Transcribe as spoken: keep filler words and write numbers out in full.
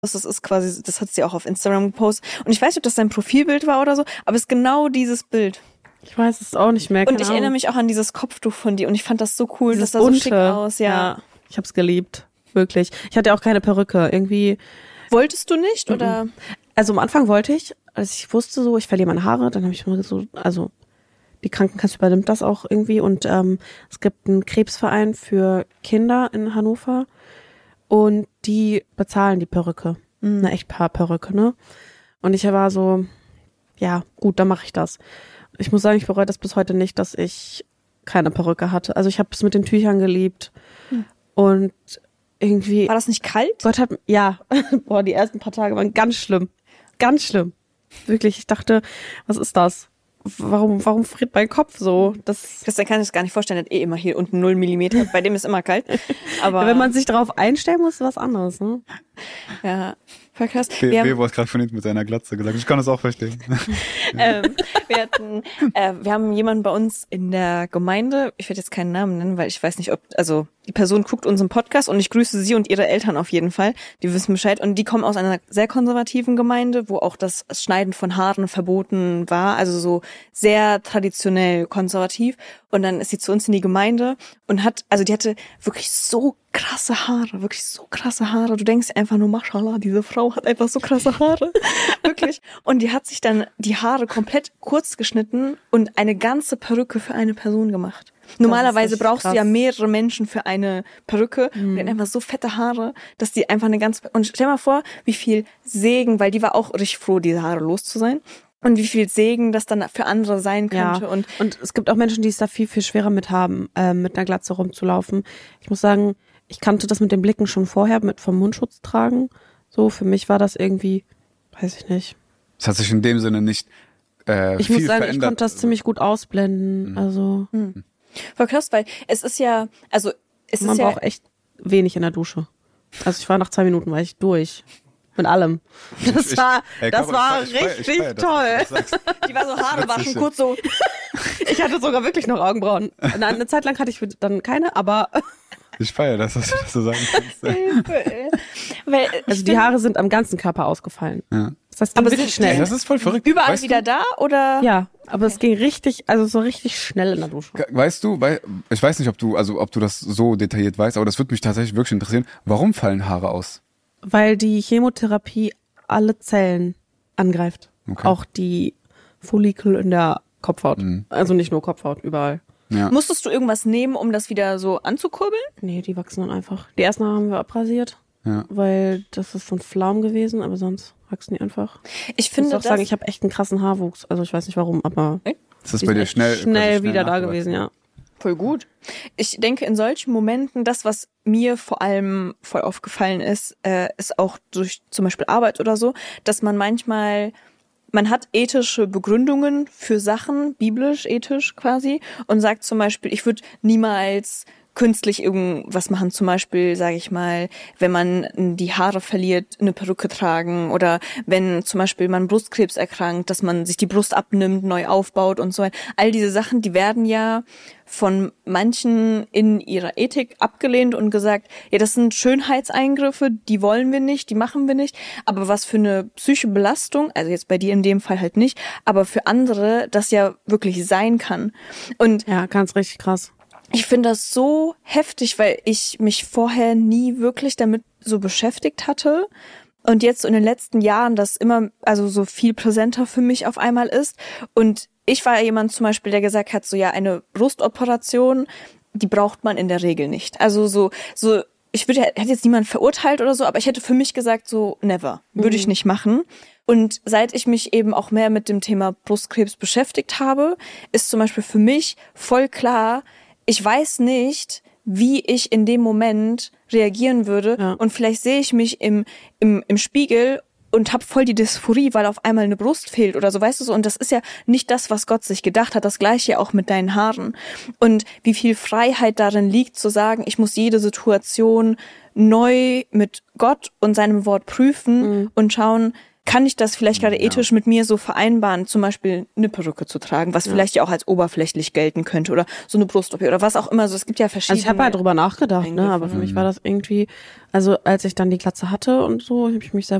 Das ist quasi, das hat sie auch auf Instagram gepostet. Und ich weiß nicht, ob das sein Profilbild war oder so, aber es ist genau dieses Bild. Ich weiß es auch nicht mehr. Und ich Ahnung. erinnere mich auch an dieses Kopftuch von dir und ich fand das so cool, dieses das sah bunte. so schick aus, ja. ja. Ich hab's geliebt, wirklich. Ich hatte auch keine Perücke, irgendwie. Wolltest du nicht, oder? Also am Anfang wollte ich, als ich wusste so, ich verliere meine Haare, dann habe ich mir so, also die Krankenkasse übernimmt das auch irgendwie und ähm, es gibt einen Krebsverein für Kinder in Hannover und die bezahlen die Perücke, mhm. eine Echtpaar-Perücke, ne? Und ich war so, ja, gut, dann mache ich das. Ich muss sagen, ich bereue das bis heute nicht, dass ich keine Perücke hatte. Also ich habe es mit den Tüchern geliebt hm. und irgendwie... War das nicht kalt? Gott hat, ja, boah, die ersten paar Tage waren ganz schlimm. Ganz schlimm. Wirklich, ich dachte, was ist das? Warum, warum friert mein Kopf so? Das Christian kann sich das gar nicht vorstellen, der hat eh immer hier unten null Millimeter. Bei dem ist immer kalt. Aber ja, wenn man sich darauf einstellen muss, ist was anderes, ne? Ja, voll krass. Wir Bebo hat gerade von hinten mit seiner Glatze gesagt. Ich kann das auch verstehen. ähm, wir hatten, äh, wir haben jemanden bei uns in der Gemeinde, ich werde jetzt keinen Namen nennen, weil ich weiß nicht, ob, also die Person guckt unseren Podcast und ich grüße sie und ihre Eltern auf jeden Fall. Die wissen Bescheid und die kommen aus einer sehr konservativen Gemeinde, wo auch das Schneiden von Haaren verboten war, also so sehr traditionell konservativ. Und dann ist sie zu uns in die Gemeinde und hat, also die hatte wirklich so krasse Haare, wirklich so krasse Haare. Du denkst einfach nur, Maschallah, diese Frau hat einfach so krasse Haare. Wirklich. Und die hat sich dann die Haare komplett kurz geschnitten und eine ganze Perücke für eine Person gemacht. Normalerweise brauchst krass. du ja mehrere Menschen für eine Perücke. Mhm. Und die hat einfach so fette Haare, dass die einfach eine ganz... Und stell mal vor, wie viel Segen, weil die war auch richtig froh, diese Haare los zu sein. Und wie viel Segen das dann für andere sein könnte. Ja. Und, und es gibt auch Menschen, die es da viel, viel schwerer mit haben, äh, mit einer Glatze rumzulaufen. Ich muss sagen, ich kannte das mit den Blicken schon vorher, mit vom Mundschutz tragen. So, für mich war das irgendwie, weiß ich nicht. Es hat sich in dem Sinne nicht äh, Ich viel muss sagen, verändert. ich konnte das ziemlich gut ausblenden. Mhm. Also mhm. Voll krass, weil es ist ja, also es man ist ja... Man braucht echt wenig in der Dusche. Also ich war nach zwei Minuten, war ich durch. Mit allem. Das ich, war, ey, das komm, war ich, ich, richtig ich, ich, toll. Die war so Haare waschen, kurz so. Ich hatte sogar wirklich noch Augenbrauen. Eine, eine Zeit lang hatte ich dann keine, aber... Ich feiere das, was du das so sagen kannst. Weil, also die Haare sind am ganzen Körper ausgefallen. Ja. Das heißt, aber wirklich schnell. Das ist voll verrückt. Überall weißt wieder du? da, oder? Ja, aber okay. Es ging richtig, also so richtig schnell in der Dusche. Weißt du, weil, ich weiß nicht, ob du, also ob du das so detailliert weißt, aber das würde mich tatsächlich wirklich interessieren. Warum fallen Haare aus? Weil die Chemotherapie alle Zellen angreift. Okay. Auch die Follikel in der Kopfhaut. Mhm. Also nicht nur Kopfhaut, überall. Ja. Musstest du irgendwas nehmen, um das wieder so anzukurbeln? Nee, die wachsen dann einfach. Die ersten haben wir abrasiert, ja. Weil das ist so ein Flaum gewesen, aber sonst wachsen die einfach. Ich finde, ich muss auch sagen, ich habe echt einen krassen Haarwuchs. Also ich weiß nicht warum, aber das ist bei dir schnell, schnell, schnell wieder da gewesen, ja. Voll gut. Ich denke, in solchen Momenten, das, was mir vor allem voll aufgefallen ist, äh, ist auch durch zum Beispiel Arbeit oder so, dass man manchmal... Man hat ethische Begründungen für Sachen, biblisch, ethisch quasi, und sagt zum Beispiel, ich würde niemals künstlich irgendwas machen, zum Beispiel, sage ich mal, wenn man die Haare verliert, eine Perücke tragen oder wenn zum Beispiel man Brustkrebs erkrankt, dass man sich die Brust abnimmt, neu aufbaut und so weiter. All diese Sachen, die werden ja von manchen in ihrer Ethik abgelehnt und gesagt, ja, das sind Schönheitseingriffe, die wollen wir nicht, die machen wir nicht, aber was für eine psychische Belastung, also jetzt bei dir in dem Fall halt nicht, aber für andere das ja wirklich sein kann. Und ja, ganz richtig krass. Ich finde das so heftig, weil ich mich vorher nie wirklich damit so beschäftigt hatte und jetzt so in den letzten Jahren das immer, also so viel präsenter für mich auf einmal ist. Und ich war jemand zum Beispiel, der gesagt hat, so ja, eine Brustoperation, die braucht man in der Regel nicht. Also so, so, ich würde, hätte jetzt niemand verurteilt oder so, aber ich hätte für mich gesagt, so never, würde ich nicht machen. Und seit ich mich eben auch mehr mit dem Thema Brustkrebs beschäftigt habe, ist zum Beispiel für mich voll klar, ich weiß nicht, wie ich in dem Moment reagieren würde. Ja. Und vielleicht sehe ich mich im, im, im Spiegel und habe voll die Dysphorie, weil auf einmal eine Brust fehlt oder so, weißt du so. Und das ist ja nicht das, was Gott sich gedacht hat. Das Gleiche auch mit deinen Haaren. Und wie viel Freiheit darin liegt, zu sagen, ich muss jede Situation neu mit Gott und seinem Wort prüfen mhm. und schauen, kann ich das vielleicht gerade Ja. ethisch mit mir so vereinbaren, zum Beispiel eine Perücke zu tragen, was Ja. vielleicht ja auch als oberflächlich gelten könnte oder so eine Brust-O P oder was auch immer. So, es gibt ja verschiedene. Also ich habe halt drüber nachgedacht, ne, aber für mich war das irgendwie, also als ich dann die Glatze hatte und so, habe ich mich sehr